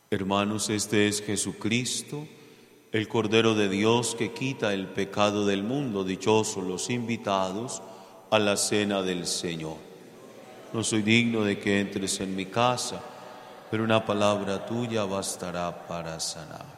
Hermanos, este es Jesucristo, el Cordero de Dios que quita el pecado del mundo. Dichosos los invitados a la cena del Señor. No soy digno de que entres en mi casa, pero una palabra tuya bastará para sanar.